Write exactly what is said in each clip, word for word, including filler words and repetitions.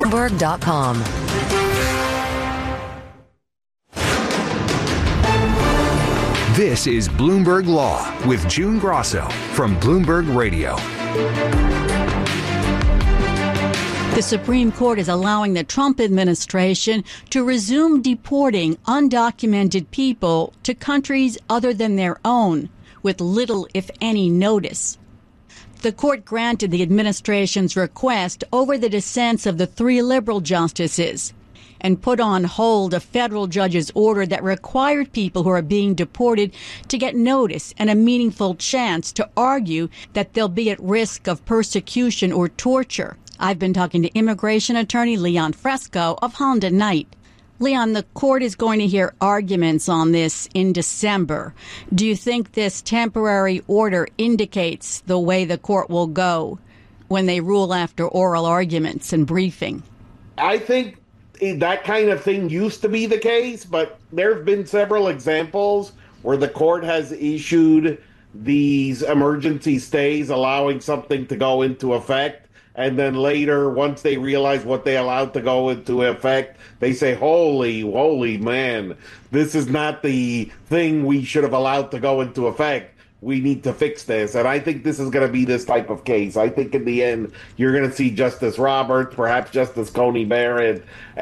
Bloomberg dot com. This is Bloomberg Law with June Grosso from Bloomberg Radio. The Supreme Court is allowing the Trump administration to resume deporting undocumented people to countries other than their own with little, if any, notice. The court granted the administration's request over the dissents of the three liberal justices and put on hold a federal judge's order that required people who are being deported to get notice and a meaningful chance to argue that they'll be at risk of persecution or torture. I've been talking to immigration attorney Leon Fresco of Honda Knight. Leon, the court is going to hear arguments on this in December. Do you think this temporary order indicates the way the court will go when they rule after oral arguments and briefing? I think that kind of thing used to be the case, but there have been several examples where the court has issued these emergency stays allowing something to go into effect. And then later, once they realize what they allowed to go into effect, they say, holy, holy man, this is not the thing we should have allowed to go into effect. We need to fix this. And I think this is going to be this type of case. I think in the end, you're going to see Justice Roberts, perhaps Justice Coney Barrett,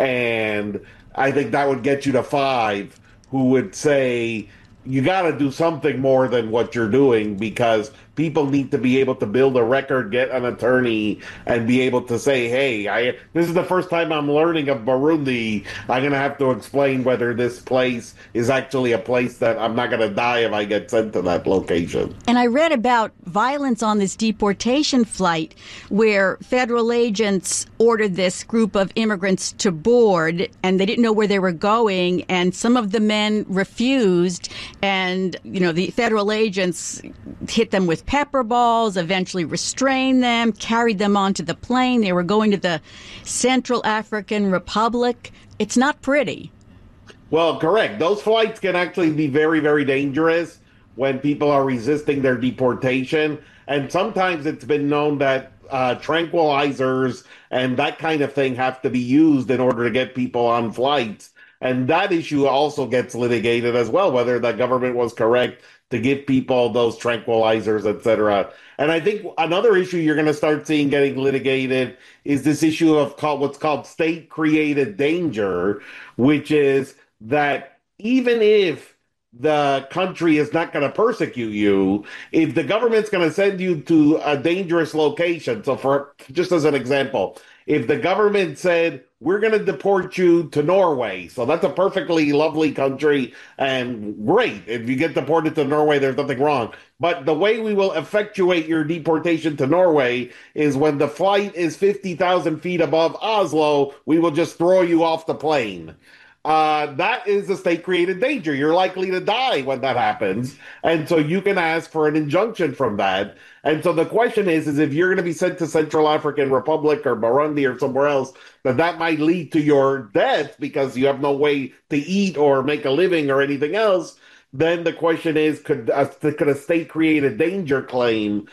and I think that would get you to five who would say, you got to do something more than what you're doing, because people need to be able to build a record, get an attorney, and be able to say, hey, I this is the first time I'm learning of Burundi. I'm going to have to explain whether this place is actually a place that I'm not going to die if I get sent to that location. And I read about violence on this deportation flight where federal agents ordered this group of immigrants to board, and they didn't know where they were going, and some of the men refused, and, you know, the federal agents hit them with pepper balls, eventually restrained them, carried them onto the plane. They were going to the Central African Republic. It's not pretty. Well, correct. Those flights can actually be very, very dangerous when people are resisting their deportation. And sometimes it's been known that uh, tranquilizers and that kind of thing have to be used in order to get people on flights. And that issue also gets litigated as well, whether the government was correct to give people those tranquilizers, et cetera. And I think another issue you're going to start seeing getting litigated is this issue of called, what's called state-created danger, which is that even if the country is not going to persecute you, if the government's going to send you to a dangerous location, so for just as an example, if the government said, we're going to deport you to Norway, so that's a perfectly lovely country and great. If you get deported to Norway, there's nothing wrong. But the way we will effectuate your deportation to Norway is when the flight is fifty thousand feet above Oslo, we will just throw you off the plane. Uh, that is a state-created danger. You're likely to die when that happens. And so you can ask for an injunction from that. And so the question is, is if you're going to be sent to Central African Republic or Burundi or somewhere else, that that might lead to your death because you have no way to eat or make a living or anything else. Then the question is, could a, could a state-created danger claim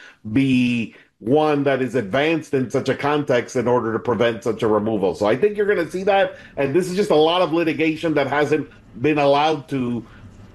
be one that is advanced in such a context in order to prevent such a removal? So I think you're going to see that. And this is just a lot of litigation that hasn't been allowed to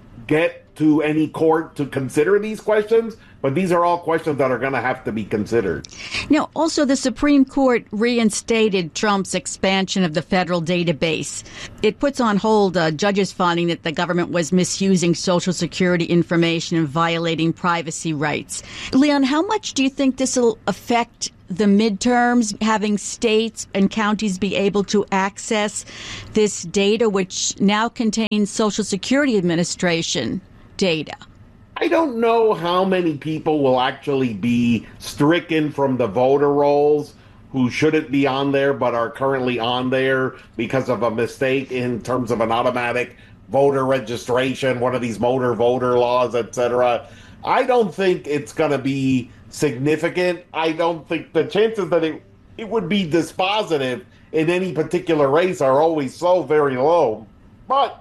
get to any court to consider these questions. But these are all questions that are going to have to be considered. Now, also, the Supreme Court reinstated Trump's expansion of the federal database. It puts on hold a judge's finding that the government was misusing Social Security information and violating privacy rights. Leon, how much do you think this will affect the midterms, having states and counties be able to access this data, which now contains Social Security Administration data? I don't know how many people will actually be stricken from the voter rolls who shouldn't be on there but are currently on there because of a mistake in terms of an automatic voter registration, one of these motor voter laws, et cetera. I don't think it's going to be significant. I don't think the chances that it, it would be dispositive in any particular race are always so very low. But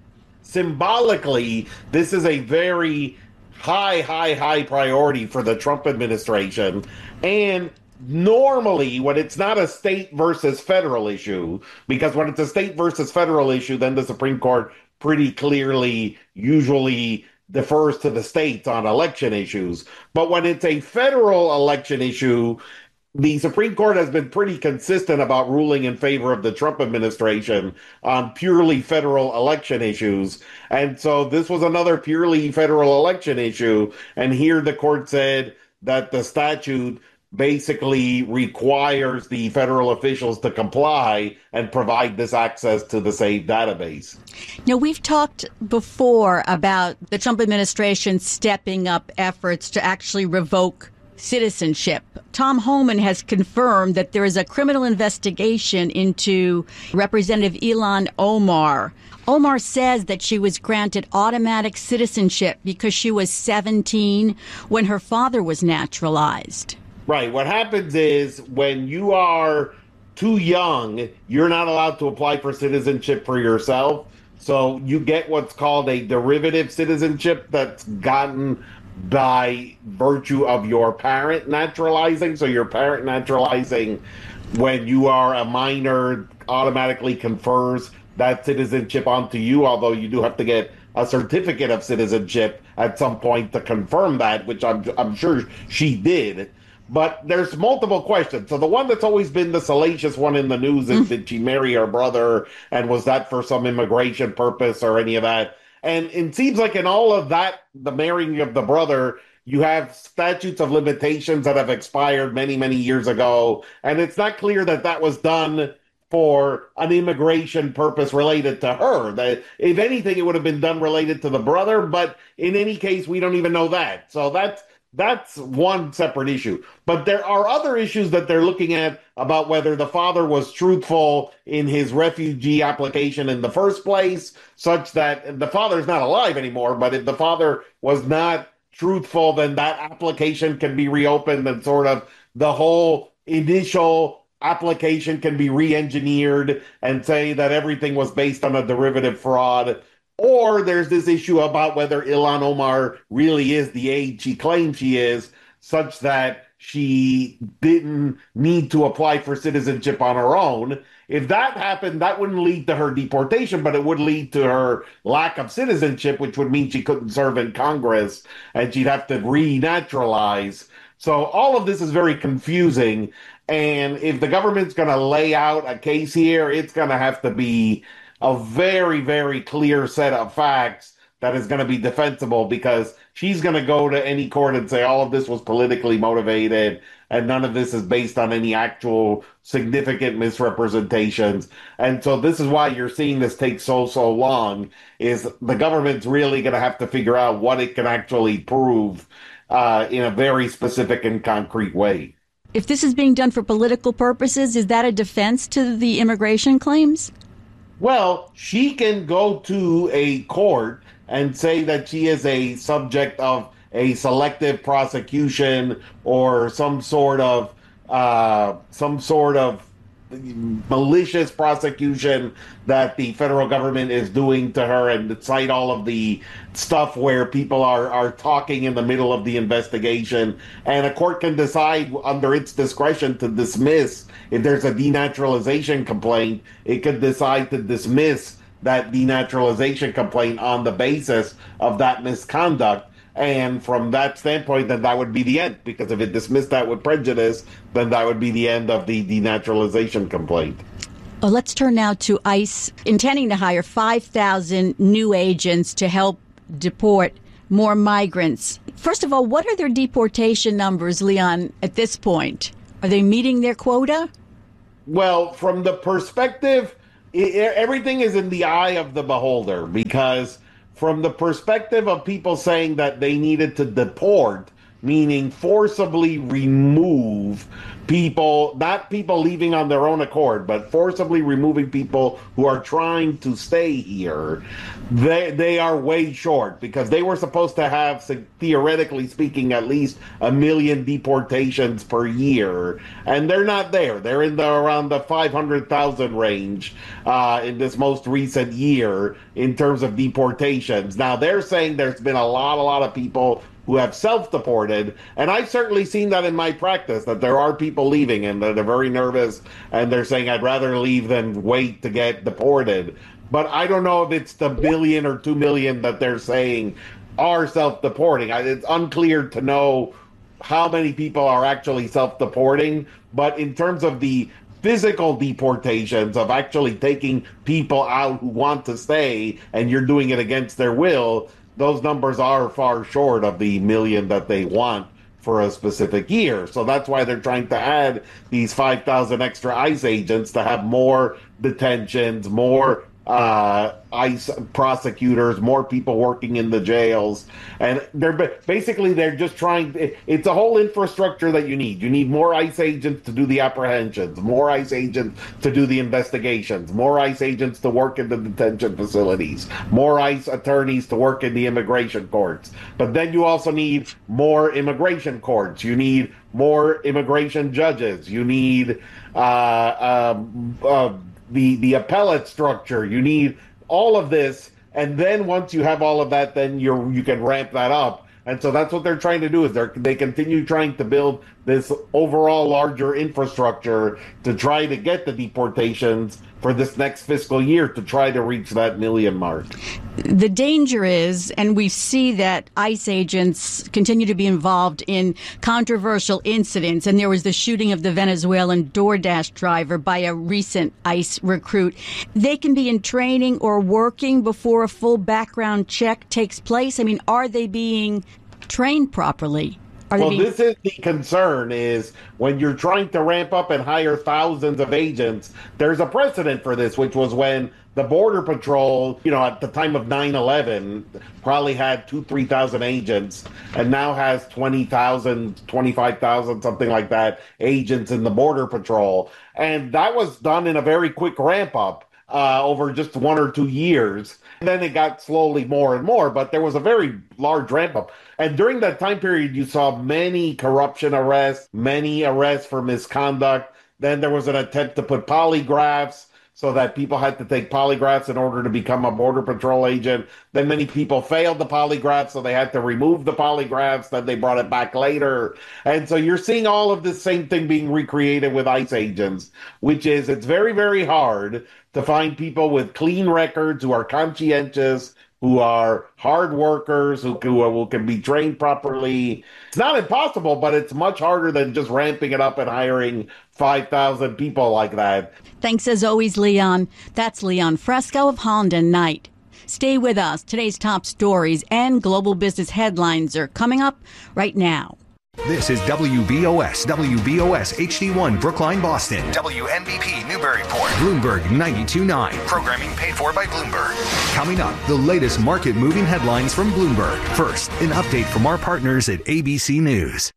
symbolically, this is a very high, high, high priority for the Trump administration. And normally when it's not a state versus federal issue, because when it's a state versus federal issue, then the Supreme Court pretty clearly usually defers to the states on election issues. But when it's a federal election issue, the Supreme Court has been pretty consistent about ruling in favor of the Trump administration on purely federal election issues. And so this was another purely federal election issue. And here the court said that the statute basically requires the federal officials to comply and provide this access to the SAVE database. Now, we've talked before about the Trump administration stepping up efforts to actually revoke citizenship. Tom Homan has confirmed that there is a criminal investigation into Representative Ilhan Omar. Omar says that she was granted automatic citizenship because she was seventeen when her father was naturalized. Right. What happens is when you are too young, you're not allowed to apply for citizenship for yourself. So you get what's called a derivative citizenship that's gotten by virtue of your parent naturalizing. So your parent naturalizing when you are a minor automatically confers that citizenship onto you, although you do have to get a certificate of citizenship at some point to confirm that, which I'm, I'm sure she did. But there's multiple questions. So the one that's always been the salacious one in the news is, mm. did she marry her brother? And was that for some immigration purpose or any of that? And it seems like in all of that, the marrying of the brother, you have statutes of limitations that have expired many, many years ago. And it's not clear that that was done for an immigration purpose related to her. That if anything, it would have been done related to the brother. But in any case, we don't even know that. So that's That's one separate issue. But there are other issues that they're looking at about whether the father was truthful in his refugee application in the first place, such that the father's not alive anymore. But if the father was not truthful, then that application can be reopened and sort of the whole initial application can be re-engineered and say that everything was based on a derivative fraud. Or there's this issue about whether Ilhan Omar really is the age she claims she is, such that she didn't need to apply for citizenship on her own. If that happened, that wouldn't lead to her deportation, but it would lead to her lack of citizenship, which would mean she couldn't serve in Congress and she'd have to renaturalize. So all of this is very confusing. And if the government's going to lay out a case here, it's going to have to be a very, very clear set of facts that is going to be defensible, because she's going to go to any court and say all of this was politically motivated and none of this is based on any actual significant misrepresentations. And so this is why you're seeing this take so, so long, is the government's really going to have to figure out what it can actually prove uh, in a very specific and concrete way. If this is being done for political purposes, is that a defense to the immigration claims? Well, she can go to a court and say that she is a subject of a selective prosecution or some sort of uh, some sort of malicious prosecution that the federal government is doing to her, and cite all of the stuff where people are, are talking in the middle of the investigation. And a court can decide under its discretion to dismiss. If there's a denaturalization complaint, it could decide to dismiss that denaturalization complaint on the basis of that misconduct. And from that standpoint, then that would be the end, because if it dismissed that with prejudice, then that would be the end of the denaturalization complaint. Well, let's turn now to ICE intending to hire five thousand new agents to help deport more migrants. First of all, what are their deportation numbers, Leon, at this point? Are they meeting their quota? Well, from the perspective, everything is in the eye of the beholder, because from the perspective of people saying that they needed to deport, meaning forcibly remove people, not people leaving on their own accord, but forcibly removing people who are trying to stay here, they they are way short, because they were supposed to have, theoretically speaking, at least a million deportations per year, and they're not there. They're in the around the five hundred thousand range uh, in this most recent year in terms of deportations. Now, they're saying there's been a lot, a lot of people who have self-deported. And I've certainly seen that in my practice, that there are people leaving and they're very nervous and they're saying, I'd rather leave than wait to get deported. But I don't know if it's the billion or two million that they're saying are self-deporting. It's unclear to know how many people are actually self-deporting. But in terms of the physical deportations, of actually taking people out who want to stay and you're doing it against their will, those numbers are far short of the million that they want for a specific year. So that's why they're trying to add these five thousand extra ICE agents to have more detentions, more uh, ICE prosecutors, more people working in the jails. And they're basically, they're just trying, it's a whole infrastructure that you need. You need more ICE agents to do the apprehensions, more ICE agents to do the investigations, more ICE agents to work in the detention facilities, more ICE attorneys to work in the immigration courts. But then you also need more immigration courts. You need more immigration judges. You need uh, uh, uh, the the appellate structure. You need all of this, and then once you have all of that, then you're you can ramp that up. And so that's what they're trying to do, is they they continue trying to build this overall larger infrastructure to try to get the deportations for this next fiscal year, to try to reach that million mark. The danger is, and we see that ICE agents continue to be involved in controversial incidents, and there was the shooting of the Venezuelan DoorDash driver by a recent ICE recruit. They can be in training or working before a full background check takes place. I mean, are they being trained properly? Are well, being- this is the concern, is when you're trying to ramp up and hire thousands of agents, there's a precedent for this, which was when the Border Patrol, you know, at the time of nine eleven, probably had two, three thousand agents, and now has twenty thousand, twenty-five thousand, something like that, agents in the Border Patrol. And that was done in a very quick ramp up uh, over just one or two years. And then it got slowly more and more, but there was a very large ramp up. And during that time period, you saw many corruption arrests, many arrests for misconduct. Then there was an attempt to put polygraphs, so that people had to take polygraphs in order to become a Border Patrol agent. Then many people failed the polygraph, so they had to remove the polygraphs. Then they brought it back later. And so you're seeing all of this same thing being recreated with ICE agents, which is, it's very, very hard to find people with clean records who are conscientious, who are hard workers, who, who, who can be trained properly. It's not impossible, but it's much harder than just ramping it up and hiring five thousand people like that. Thanks as always, Leon. That's Leon Fresco of Holland and Knight. Stay with us. Today's top stories and global business headlines are coming up right now. This is W B O S, W B O S H D one Brookline, Boston. W N B P Newburyport. Bloomberg ninety-two point nine. Programming paid for by Bloomberg. Coming up, the latest market-moving headlines from Bloomberg. First, an update from our partners at A B C News.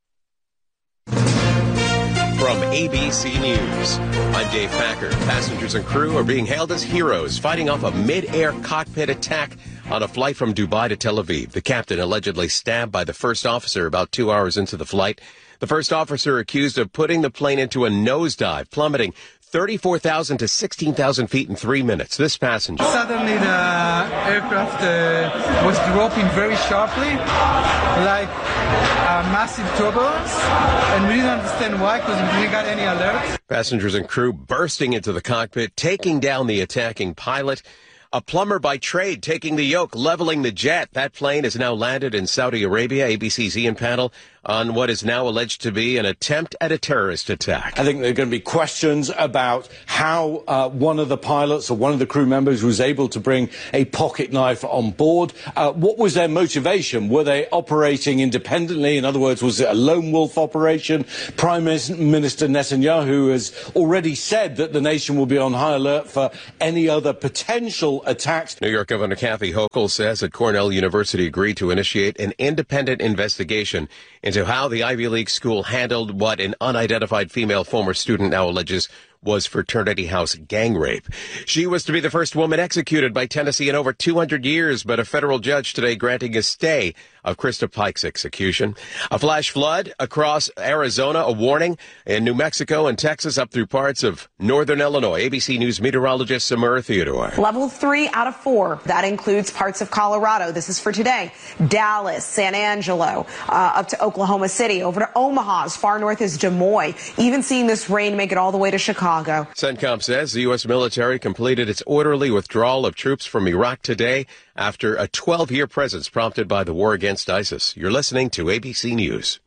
From A B C News, I'm Dave Packer. Passengers and crew are being hailed as heroes, fighting off a mid-air cockpit attack on a flight from Dubai to Tel Aviv. The captain allegedly stabbed by the first officer about two hours into the flight. The first officer accused of putting the plane into a nosedive, plummeting thirty-four thousand to sixteen thousand feet in three minutes. This passenger. Suddenly the aircraft uh, was dropping very sharply, like a massive turbulence, and we didn't understand why, because we didn't get any alerts. Passengers and crew bursting into the cockpit, taking down the attacking pilot. A plumber by trade taking the yoke, leveling the jet. That plane is now landed in Saudi Arabia. A B C's Ian Panel on what is now alleged to be an attempt at a terrorist attack. I think there are going to be questions about how uh, one of the pilots or one of the crew members was able to bring a pocket knife on board. Uh, what was their motivation? Were they operating independently? In other words, was it a lone wolf operation? Prime Minister Netanyahu has already said that the nation will be on high alert for any other potential attacks. New York Governor Kathy Hochul says that Cornell University agreed to initiate an independent investigation into how the Ivy League school handled what an unidentified female former student now alleges was fraternity house gang rape. She was to be the first woman executed by Tennessee in over two hundred years, but a federal judge today granting a stay of Krista Pike's execution. A flash flood across Arizona, a warning in New Mexico and Texas up through parts of northern Illinois. A B C News meteorologist Samara Theodore. Level three out of four. That includes parts of Colorado. This is for today. Dallas, San Angelo, uh, up to Oklahoma City, over to Omaha, as far north as Des Moines. Even seeing this rain make it all the way to Chicago. CENTCOM says the U S military completed its orderly withdrawal of troops from Iraq today after a twelve-year presence prompted by the war against ISIS. You're listening to A B C News.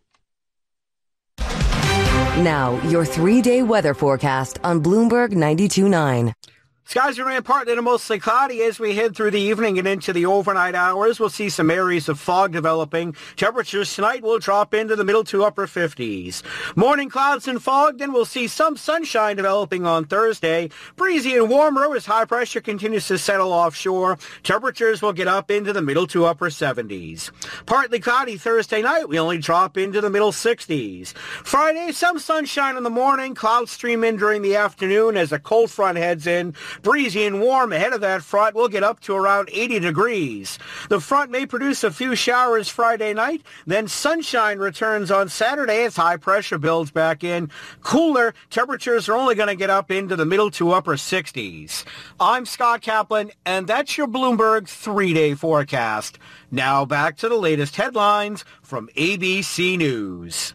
Now, your three-day weather forecast on Bloomberg ninety-two point nine. Skies remain partly to mostly cloudy as we head through the evening and into the overnight hours. We'll see some areas of fog developing. Temperatures tonight will drop into the middle to upper fifties. Morning clouds and fog, then we'll see some sunshine developing on Thursday. Breezy and warmer as high pressure continues to settle offshore. Temperatures will get up into the middle to upper seventies. Partly cloudy Thursday night. We only drop into the middle sixties. Friday, some sunshine in the morning. Clouds stream in during the afternoon as a cold front heads in. Breezy and warm ahead of that front. We'll get up to around eighty degrees. The front may produce a few showers Friday night. Then sunshine returns on Saturday as high pressure builds back in. Cooler temperatures are only going to get up into the middle to upper sixties. I'm Scott Kaplan, and that's your Bloomberg three-day forecast. Now back to the latest headlines from A B C News.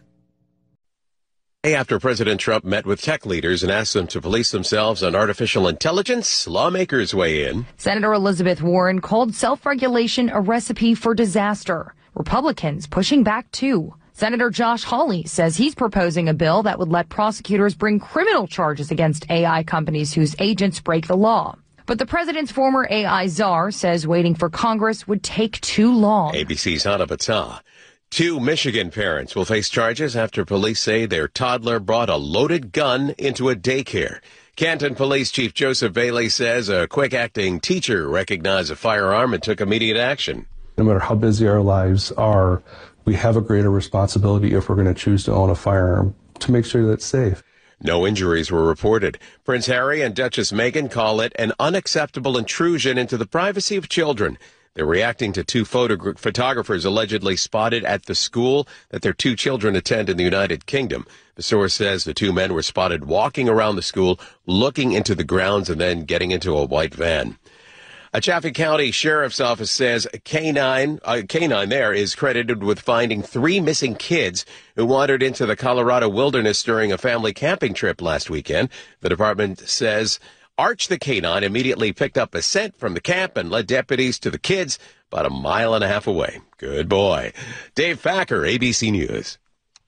After President Trump met with tech leaders and asked them to police themselves on artificial intelligence, lawmakers weigh in. Senator Elizabeth Warren called self-regulation a recipe for disaster. Republicans pushing back too. Senator Josh Hawley says he's proposing a bill that would let prosecutors bring criminal charges against A I companies whose agents break the law. But the president's former A I czar says waiting for Congress would take too long. A B C's Hannah Battah. Two Michigan parents will face charges after police say their toddler brought a loaded gun into a daycare. Canton Police Chief Joseph Bailey says a quick-acting teacher recognized a firearm and took immediate action. No matter how busy our lives are, we have a greater responsibility if we're going to choose to own a firearm to make sure that it's safe. No injuries were reported. Prince Harry and Duchess Meghan call it an unacceptable intrusion into the privacy of children. They're reacting to two photogra- photographers allegedly spotted at the school that their two children attend in the United Kingdom. The source says the two men were spotted walking around the school, looking into the grounds, and then getting into a white van. A Chaffee County Sheriff's Office says a K nine, a K nine there is credited with finding three missing kids who wandered into the Colorado wilderness during a family camping trip last weekend. The department says Arch the K nine immediately picked up a scent from the camp and led deputies to the kids about a mile and a half away. Good boy. Dave Facker, A B C News.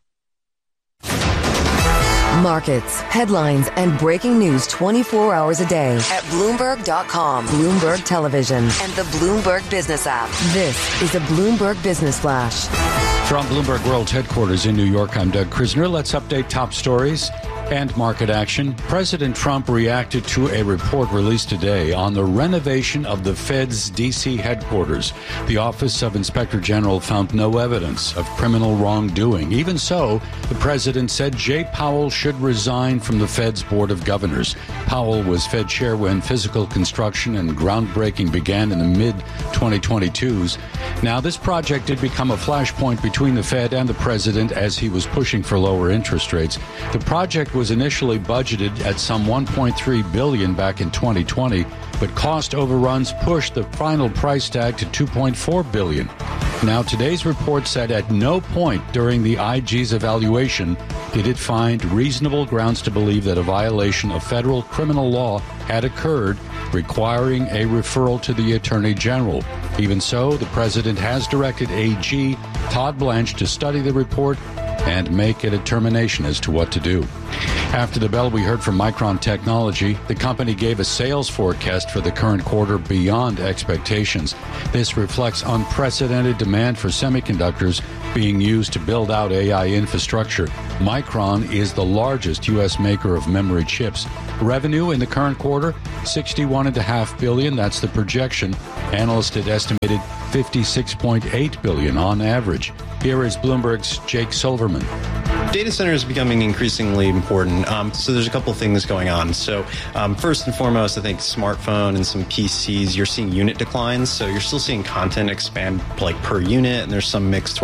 Markets, headlines, and breaking news twenty-four hours a day at Bloomberg dot com, Bloomberg Television, and the Bloomberg Business app. This is a Bloomberg Business Flash. From Bloomberg World's headquarters in New York, I'm Doug Krisner. Let's update top stories and market action. President Trump reacted to a report released today on the renovation of the Fed's D C headquarters. The Office of Inspector General found no evidence of criminal wrongdoing. Even so, the president said Jay Powell should resign from the Fed's Board of Governors. Powell was Fed chair when physical construction and groundbreaking began in the mid twenty twenty-twos. Now, this project did become a flashpoint between the Fed and the president as he was pushing for lower interest rates. The project was initially budgeted at some one point three billion dollars back in twenty twenty, but cost overruns pushed the final price tag to two point four billion dollars. Now, today's report said at no point during the I G's evaluation did it find reasonable grounds to believe that a violation of federal criminal law had occurred, requiring a referral to the Attorney General. Even so, the president has directed A G Todd Blanche to study the report and make a determination as to what to do. After the bell, we heard from Micron Technology. The company gave a sales forecast for the current quarter beyond expectations. This reflects unprecedented demand for semiconductors being used to build out A I infrastructure. Micron is the largest U S maker of memory chips. Revenue in the current quarter, sixty-one point five billion dollars. That's the projection. Analysts had estimated fifty-six point eight billion dollars on average. Here is Bloomberg's Jake Silverman. Data center is becoming increasingly important. Um, so there's a couple things going on. So um, first and foremost, I think smartphone and some P Cs, you're seeing unit declines. So you're still seeing content expand like per unit, and there's some mix